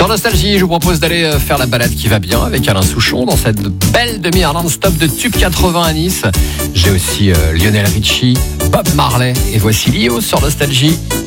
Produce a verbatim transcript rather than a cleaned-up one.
Sur Nostalgie, je vous propose d'aller faire la balade qui va bien avec Alain Souchon dans cette belle demi-heure non-stop de Tube quatre-vingts à Nice. J'ai aussi euh, Lionel Richie, Bob Marley et voici Lio sur Nostalgie.